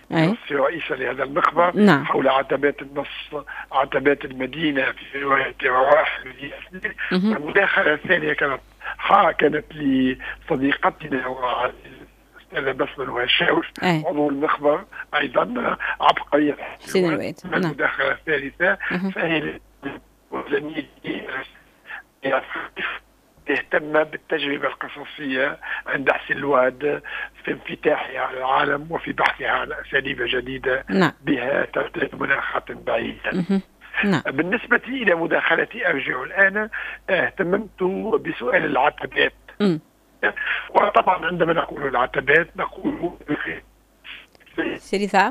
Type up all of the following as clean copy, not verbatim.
بنص رئيسا لهذا المخبر نعم. حول عتبات النص، عتبات المدينة في رواية روائح المداخلة الثانية كانت لصديقتنا الأستاذة بسمة الوهشاوي عضو المخبر أيضا عبقرية حسين الوقت. المداخلة الثالثة فهي زميلي تهتم بالتجربة القصصية عند حسين الواد في انفتاحها على العالم وفي بحثها عن أساليب جديدة بها ترتقي مناخات بعيدة. بالنسبة إلى مداخلتي أرجع الآن، اهتممت بسؤال العتبات. وطبعا عندما نقول العتبات نقول سيدي ثعب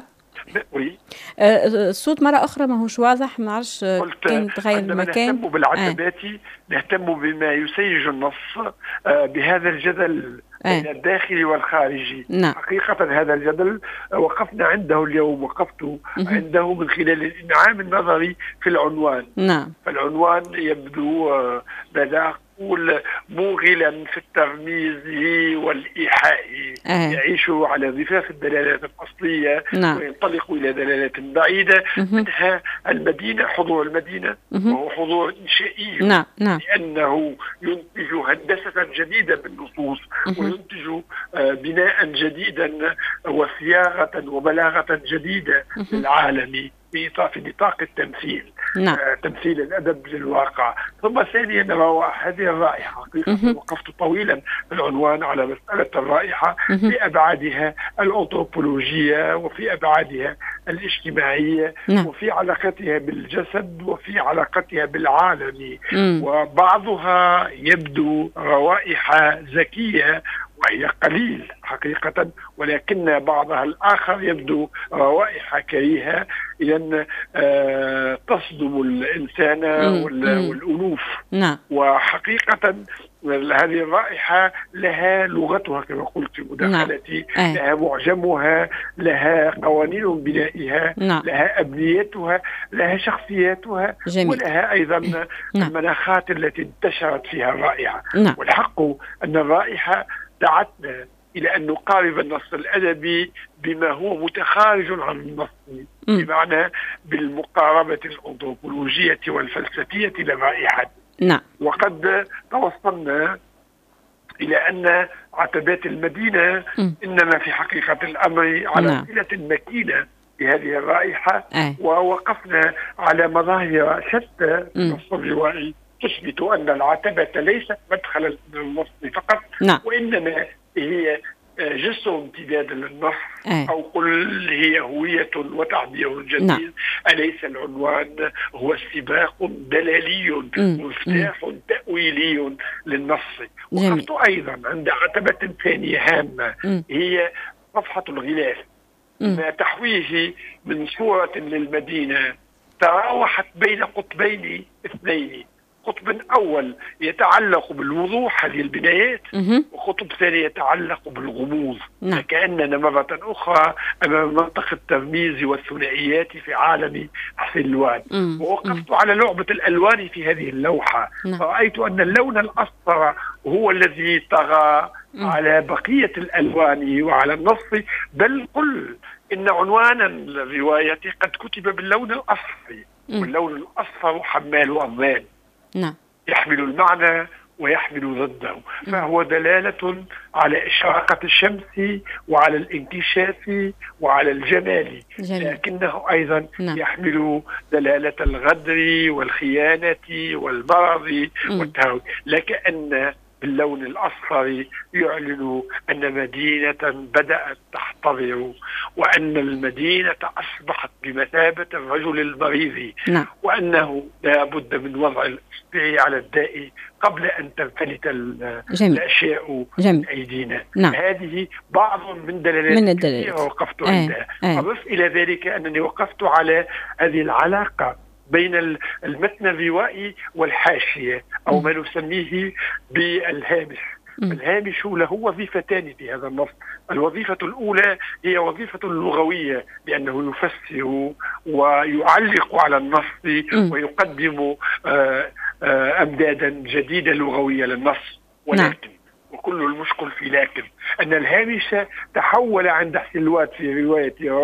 الصوت مرة أخرى ما هوش واضح، ما عرفش كان تغير المكان. نهتم بالعتبات نهتم بما يسيج النص بهذا الجدل بين الداخلي والخارجي. حقيقة هذا الجدل وقفنا عنده اليوم، وقفت عنده من خلال الإنعام النظري في العنوان. فالعنوان يبدو بدا موغلا في الترميز والإيحاء، يعيش على ضفاف الدلالات الأصلية وينطلق إلى دلالات بعيدة، منها المدينة، حضور المدينة وهو حضور إنشائي لأنه ينتج هندسة جديدة بالنصوص وينتج بناء جديدا وصياغة وبلاغة جديدة للعالم في نطاق التمثيل. تمثيل الأدب للواقع. ثم ثانيا هذه الرائحة، حقيقة وقفت طويلا في العنوان على مسألة الرائحة في أبعادها الأنثروبولوجية وفي أبعادها الاجتماعية وفي علاقتها بالجسد وفي علاقتها بالعالم. وبعضها يبدو روائح ذكية وهي قليل حقيقة، ولكن بعضها الآخر يبدو روائح كريهة، إذن تصدم الإنسان والألوف. وحقيقة هذه الرائحة لها لغتها كما قلت في مداخلتي، لها معجمها، لها قوانين بنائها، لها أبنيتها، لها شخصياتها، ولها أيضا المناخات التي انتشرت فيها الرائحة. والحق أن الرائحة دعتنا إلى أن نقارب النص الأدبي بما هو متخارج عن النص، بمعنى بالمقاربة الأنثروبولوجية والفلسفية للرائحة. وقد توصلنا إلى أن عتبات المدينة إنما في حقيقة الأمر على صلة مكينة بهذه الرائحة، ووقفنا على مظاهر شتى في النص الروائي تثبت أن العتبة ليست مدخلا للنص فقط، وإنما هي جسر امتداد للنص، أو قل هي هوية وتعبير جديد. أليس العنوان هو استباق دلالي مفتاح تأويلي للنص؟ وقفت أيضا عند عتبة ثانية هامة، هي صفحة الغلاف، ما تحويه من صورة للمدينة تراوحت بين قطبين اثنين. قطب أول يتعلق بالوضوح هذه البنايات، وقطب ثاني يتعلق بالغموض، كأننا مرة أخرى أمام منطقة الترميز والثنائيات في عالم حسين الواد. ووقفت على لعبة الألوان في هذه اللوحة، فرأيت أن اللون الأصفر هو الذي طغى على بقية الألوان وعلى النص، بل قل إن عنوان الرواية قد كتب باللون الأصفر، واللون الأصفر حمال أموال، يحمل المعنى ويحمل ضده، فهو دلالة على إشراقة الشمس وعلى الانكشاف وعلى الجمال، لكنه أيضا يحمل دلالة الغدر والخيانة والمرض والتهوي، لكأن باللون الأصفر يعلن أن مدينة بدأت تحتضر، وأن المدينة أصبحت بمثابة الرجل المريض، وأنه لا بد من وضع الإصبع على الداء قبل أن تنفلت الأشياء من أيدينا. هذه بعض من دلالات وقفت عندها. أضف إلى ذلك أنني وقفت على هذه العلاقة بين المتن الروائي والحاشية، أو ما نسميه بالهامش. الهامش له وظيفتان في هذا النص. الوظيفة الأولى هي وظيفة لغوية، لأنه يفسر ويعلق على النص ويقدم أمدادا جديدة لغوية للنص. ولكن وكل المشكل في لكن أن الهامش تحول عند حسين الواد في رواية